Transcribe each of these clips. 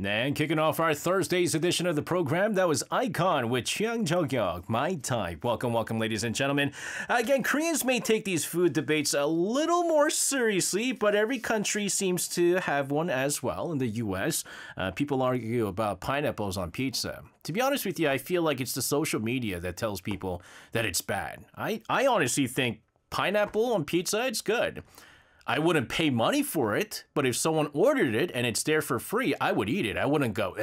And kicking off our Thursday's edition of the program, that was Icon with Chiang Jogyeok, My Type. Welcome, welcome, ladies and gentlemen. Again, Koreans may take these food debates a little more seriously, but every country seems to have one as well. In the U.S., people argue about pineapples on pizza. To be honest with you, I feel like it's the social media that tells people that it's bad. I honestly think pineapple on pizza, it's good. I wouldn't pay money for it, but if someone ordered it and it's there for free, I would eat it. I wouldn't go,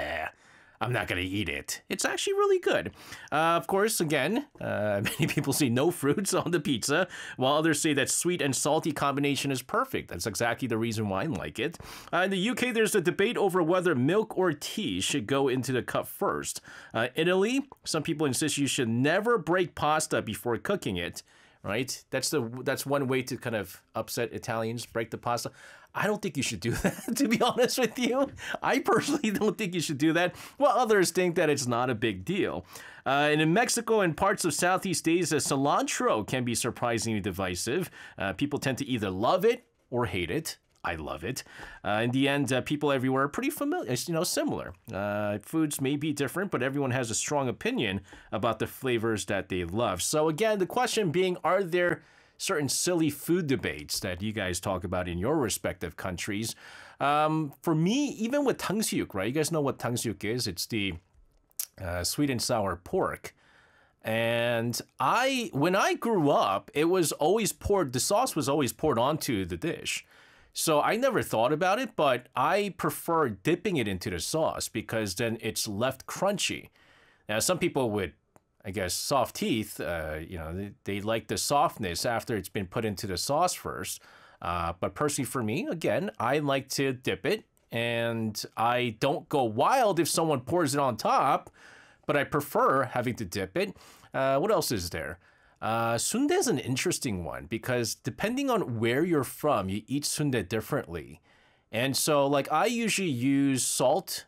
I'm not going to eat it. It's actually really good. Of course, again, many people say no fruits on the pizza, while others say that sweet and salty combination is perfect. That's exactly the reason why I like it. In the UK, there's a debate over whether milk or tea should go into the cup first. Italy, some people insist you should never break pasta before cooking it. Right? That's one way to kind of upset Italians, break the pasta. I don't think you should do that, to be honest with you. I personally don't think you should do that, while others think that it's not a big deal. And in Mexico and parts of Southeast Asia, cilantro can be surprisingly divisive. People tend to either love it or hate it. I love it. In the end, people everywhere are pretty familiar, similar. Foods may be different, but everyone has a strong opinion about the flavors that they love. So again, the question being, are there certain silly food debates that you guys talk about in your respective countries? For me, even with 탕수육, right? You guys know what 탕수육 is? It's the sweet and sour pork. And when I grew up, it was always poured, the sauce was always poured onto the dish. So I never thought about it, but I prefer dipping it into the sauce because then it's left crunchy. Now, some people with, I guess, soft teeth, they like the softness after it's been put into the sauce first. But personally for me, again, I like to dip it, and I don't go wild if someone pours it on top, but I prefer having to dip it. What else is there? Sundae is an interesting one because depending on where you're from, you eat sundae differently. And so, like, I usually use salt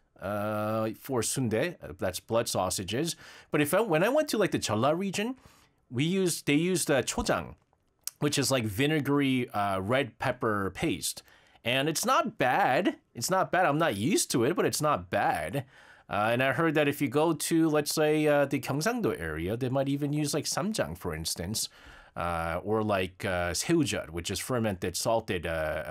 for sundae, that's blood sausages. But when I went to like the Jeolla region, they used chojang, which is like vinegary red pepper paste. And it's not bad. It's not bad. I'm not used to it, but it's not bad. And I heard that if you go to, let's say, the Gyeongsangdo area, they might even use like samjang, for instance, or like 새우젓, which is fermented, salted,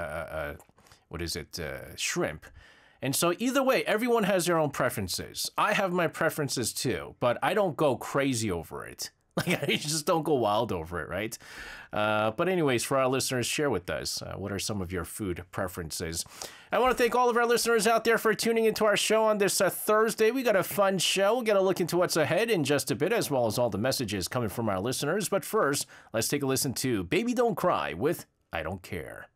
shrimp. And so either way, everyone has their own preferences. I have my preferences too, but I don't go crazy over it. Like, I just don't go wild over it, right? But anyways, for our listeners, share with us what are some of your food preferences. I want to thank all of our listeners out there for tuning into our show on this Thursday. We got a fun show. We'll get a look into what's ahead in just a bit, as well as all the messages coming from our listeners. But first, let's take a listen to Baby Don't Cry with I Don't Care.